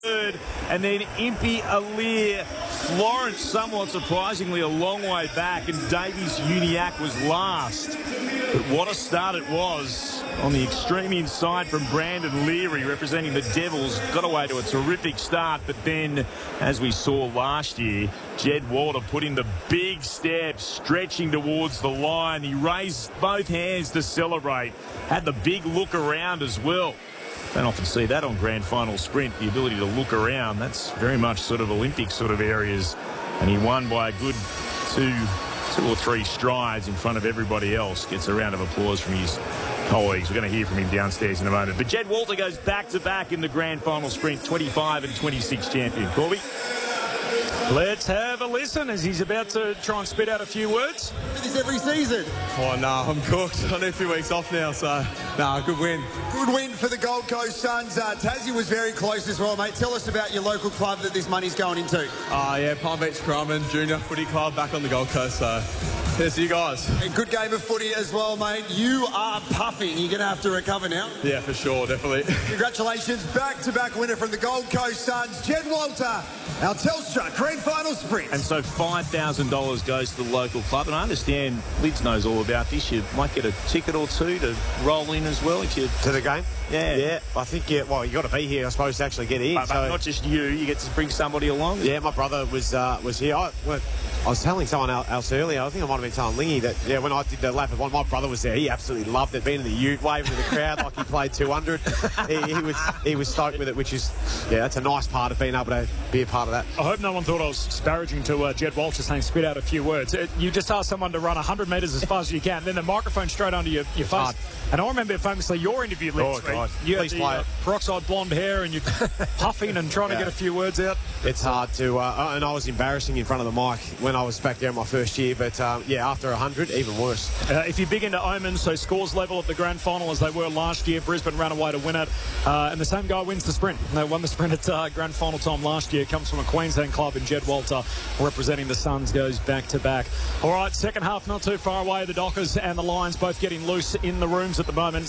third, and then Impey, Alir, Florence, somewhat surprisingly, a long way back, and Davies Uniacke was last. But what a start it was on the extreme inside from Brandon Leary, representing the Devils. Got away to a terrific start, but then, as we saw last year, Jed Walter put in the big step, stretching towards the line. He raised both hands to celebrate, had the big look around as well. Don't often see that on grand final sprint, the ability to look around. That's very much sort of Olympic sort of areas. And he won by a good two or three strides in front of everybody else. Gets a round of applause from his colleagues. We're going to hear from him downstairs in a moment. But Jed Walter goes back-to-back in the grand final sprint, 25 and 26 champion. Corby? Let's have a listen as he's about to try and spit out a few words. This every season. Oh, no, I'm cooked. I need a few weeks off now, so, good win. Good win for the Gold Coast Suns. Tassie was very close as well, mate. Tell us about your local club that this money's going into. Yeah, Palm Beach Currumbin Junior Footy Club back on the Gold Coast, so here's you guys. A good game of footy as well, mate. You are puffing. You're going to have to recover now. Yeah, for sure, definitely. Congratulations, back-to-back winner from the Gold Coast Suns, Jed Walter, our Telstra Grand Final Sprint. And so $5,000 goes to the local club. And I understand Lids knows all about this. You might get a ticket or two to roll in as well if you... To the game? Yeah. Yeah, I think, well, you got to be here, I suppose, to actually get in. But not just you get to bring somebody along. Yeah, my brother was here. I was telling someone else earlier, I think I might have been telling Lingy that, when I did the lap of one, my brother was there. He absolutely loved it, being in the ute, waving to the crowd like he played 200. he was stoked with it, which is, that's a nice part of being able to be a part of that. I hope no one thought I was disparaging to Jed Walter saying spit out a few words. You just ask someone to run 100 metres as fast as you can, then the microphone straight under your face. And I remember famously your interview, Liz. You had the peroxide blonde hair and you're puffing and trying to get a few words out. It's hard to, and I was embarrassing in front of the mic when I was back there in my first year, but after 100, even worse. If you're big into omens, so scores level at the grand final as they were last year, Brisbane ran away to win it, and the same guy wins the sprint. They won the sprint at grand final time last year. Comes from a Queensland club, and Jed Walter, representing the Suns, goes back-to-back. All right, second half not too far away. The Dockers and the Lions both getting loose in the rooms at the moment,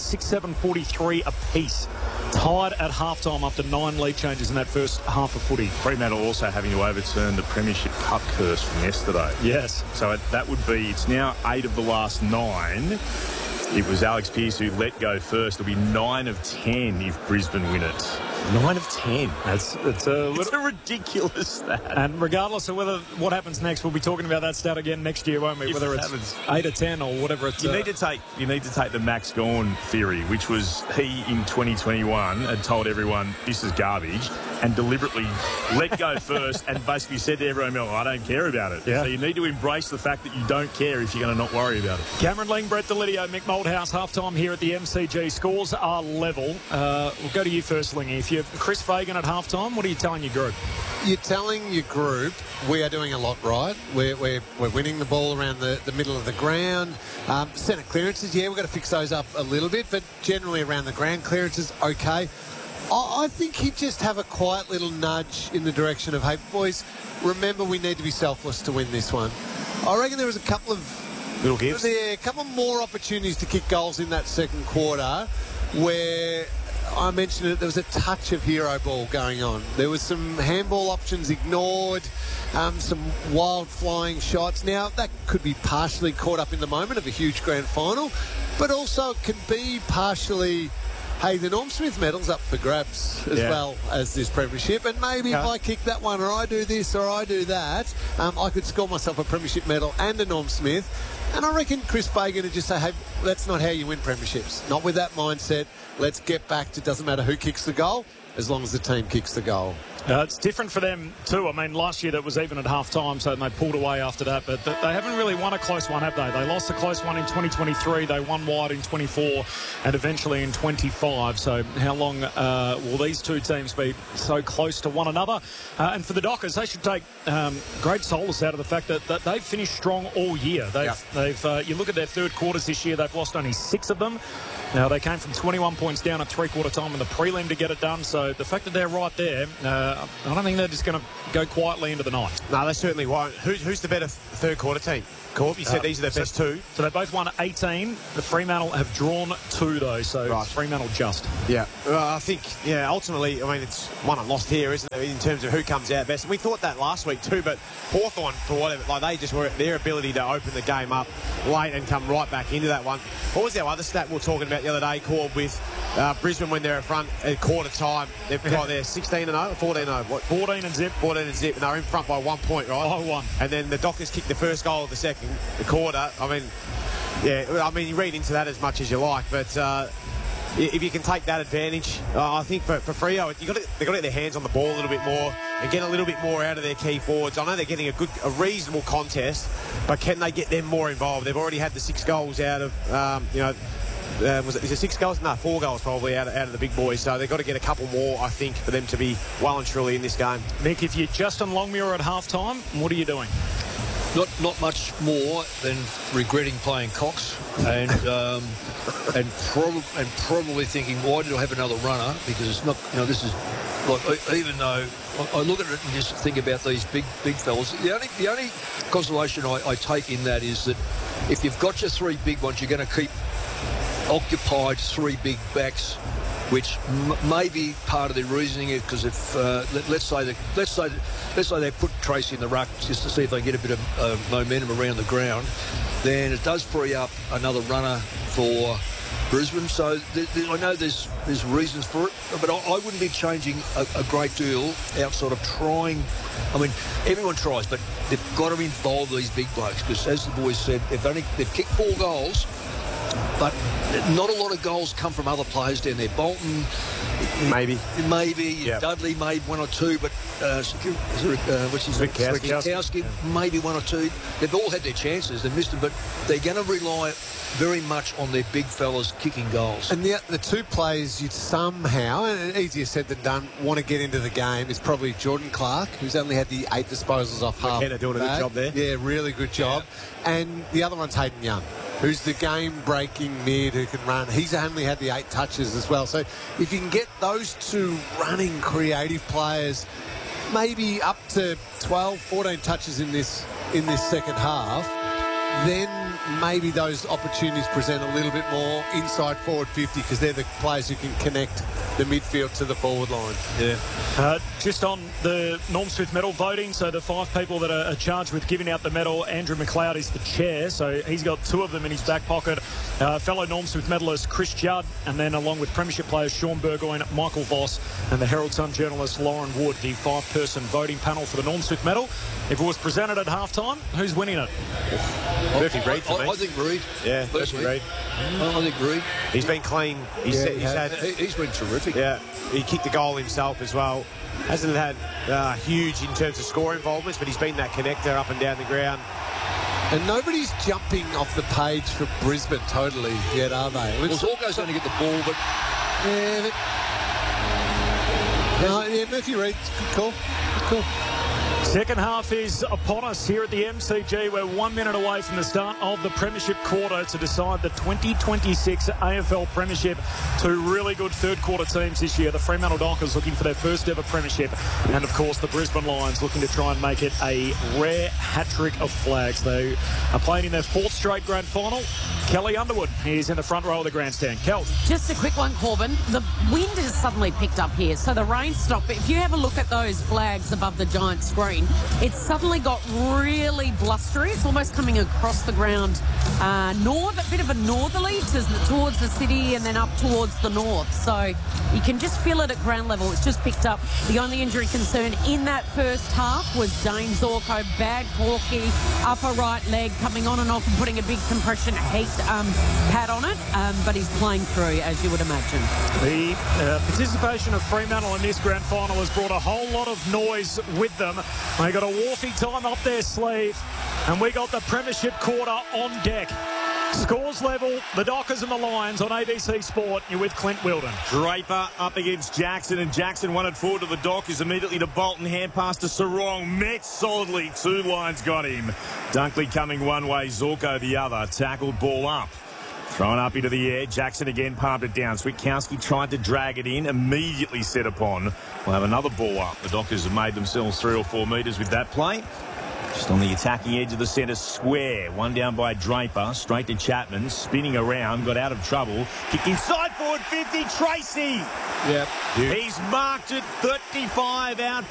6-7-43 apiece. Tied at halftime after 9 lead changes in that first half of footy. Fremantle also having to overturn the Premiership Cup curse from yesterday. Yes. So that would be, it's now 8 of the last 9. It was Alex Pearce who let go first. It'll be 9 of 10 if Brisbane win it. 9 of 10. It's a ridiculous stat. And regardless of what happens next, we'll be talking about that stat again next year, won't we? If whether it's 8 or 10 or whatever it's... You need to take the Max Gawn theory, which was he in 2021 had told everyone this is garbage and deliberately let go first and basically said to everyone, I don't care about it. Yeah. So you need to embrace the fact that you don't care if you're going to not worry about it. Cameron Ling, Brett Delidio, Mick Moldhouse, halftime here at the MCG. Scores are level. We'll go to you first, Lingy. If you're Chris Fagan at halftime, what are you telling your group? You're telling your group we are doing a lot right. We're winning the ball around the middle of the ground. Centre clearances, we've got to fix those up a little bit, but generally around the ground clearances, okay. I think he'd just have a quiet little nudge in the direction of, hey, boys, remember we need to be selfless to win this one. I reckon there was a couple of little gifts. A couple more opportunities to kick goals in that second quarter where I mentioned it, there was a touch of hero ball going on. There was some handball options ignored, some wild flying shots. Now, that could be partially caught up in the moment of a huge grand final, but also it can be partially... Hey, the Norm Smith medal's up for grabs as well as this premiership, and maybe if I kick that one or I do this or I do that, I could score myself a premiership medal and a Norm Smith. And I reckon Chris Fagan would just say, hey, that's not how you win premierships. Not with that mindset. Let's get back to doesn't matter who kicks the goal, as long as the team kicks the goal. It's different for them too. I mean, last year that was even at half-time, so they pulled away after that. But they haven't really won a close one, have they? They lost a close one in 2023. They won wide in 24 and eventually in 25. So how long will these two teams be so close to one another? And for the Dockers, they should take great solace out of the fact that they've finished strong all year. They've you look at their third quarters this year, they've lost only 6 of them. Now, they came from 21 points down at three-quarter time in the prelim to get it done, so the fact that they're right there, I don't think they're just going to go quietly into the night. No, they certainly won't. Who's the better third-quarter team? Corb, you said these are their best two. So they both won 18. The Fremantle have drawn 2, though, so Right. it's Fremantle just. Yeah, I think, ultimately, I mean, it's won and lost here, isn't it, in terms of who comes out best. And we thought that last week too, but Hawthorn, for whatever, like they just were, their ability to open the game up late and come right back into that one. What was our other stat we were talking about the other day, Corb, with Brisbane when they're in front at quarter time? They've got their 16-0 or 14-0? What? 14 and zip. 14 and zip, and they're in front by 1 point, right? By 1. And then the Dockers kicked the first goal of the quarter. I mean, yeah, I mean, you read into that as much as you like, but if you can take that advantage, I think for Freo, they've got to get their hands on the ball a little bit more and get a little bit more out of their key forwards. I know they're getting a reasonable contest, but can they get them more involved? They've already had the 6 goals out of, is it 6 goals? No, 4 goals probably out of the big boys. So they've got to get a couple more, I think, for them to be well and truly in this game. Nick, if you're Justin Longmuir at half-time, what are you doing? Not much more than regretting playing Cox and probably thinking, why did I have another runner? Because it's not, this is like, even though I look at it and just think about these big fellas. The only consolation I take in that is that if you've got your 3 big ones, you're going to keep occupied 3 big backs, which may be part of their reasoning. Is because if let's say they put Tracy in the ruck just to see if they get a bit of momentum around the ground, then it does free up another runner for Brisbane. So I know there's reasons for it, but I wouldn't be changing a great deal outside of trying. I mean, everyone tries, but they've got to involve these big blokes because, as the boys said, they've kicked 4 goals. But not a lot of goals come from other players down there. Bolton, maybe. Yep. Dudley made 1 or 2, but Switkowski, maybe 1 or 2. They've all had their chances. They've missed them, but they're going to rely very much on their big fellas kicking goals. And the 2 players you somehow, and easier said than done, want to get into the game is probably Jordan Clark, who's only had the 8 disposals off half. McKenna doing a good job there. Yeah, really good job. Yeah. And the other one's Hayden Young, who's the game-breaking mid who can run. He's only had the 8 touches as well. So if you can get those 2 running creative players, maybe up to 12, 14 touches in this second half, then maybe those opportunities present a little bit more inside forward 50 because they're the players who can connect the midfield to the forward line. Yeah. Just on the Norm Smith medal voting, so the 5 people that are charged with giving out the medal, Andrew McLeod is the chair, so he's got 2 of them in his back pocket. Fellow Norm Smith medalist Chris Judd, and then along with premiership players Sean Burgoyne, Michael Voss, and the Herald Sun journalist Lauren Wood, the 5-person voting panel for the Norm Smith medal. If it was presented at halftime, who's winning it? Murphy Reid for me. I think Reid. Yeah, Murphy Reid. I think Reid. He's been clean. He's been terrific. Yeah, he kicked the goal himself as well. Hasn't had huge in terms of score involvements, but he's been that connector up and down the ground. And nobody's jumping off the page for Brisbane totally yet, are they? Well, Zorko's going to get the ball, but... Murphy Reid, good call. Good call. Second half is upon us here at the MCG. We're 1 minute away from the start of the Premiership quarter to decide the 2026 AFL Premiership. 2 really good third-quarter teams this year. The Fremantle Dockers looking for their first ever Premiership. And, of course, the Brisbane Lions looking to try and make it a rare hat-trick of flags. They are playing in their 4th straight grand final. Kelly Underwood is in the front row of the grandstand. Kel. Just a quick one, Corbin. The wind has suddenly picked up here, so the rain stopped. If you have a look at those flags above the giant screen, it's suddenly got really blustery. It's almost coming across the ground a bit of a northerly towards the city and then up towards the north. So you can just feel it at ground level. It's just picked up. The only injury concern in that first half was Dane Zorko, bad corky, upper right leg, coming on and off and putting a big compression heat pad on it. But he's playing through, as you would imagine. The participation of Fremantle in this grand final has brought a whole lot of noise with them. They got a Wharfie time up their sleeve, and we got the Premiership quarter on deck. Scores level, the Dockers and the Lions on ABC Sport. You're with Clint Wilden. Draper up against Jackson, and Jackson won it forward to the Dockers, immediately to Bolton, hand pass to Sarong, met solidly, 2 lines got him. Dunkley coming one way, Zorko the other, tackled ball up. Thrown up into the air. Jackson again palmed it down. Switkowski tried to drag it in. Immediately set upon. We'll have another ball up. The Dockers have made themselves 3 or 4 metres with that play. Just on the attacking edge of the centre square. One down by Draper. Straight to Chapman. Spinning around. Got out of trouble. Kick inside forward 50. Tracy. Yep. He's marked it 35 out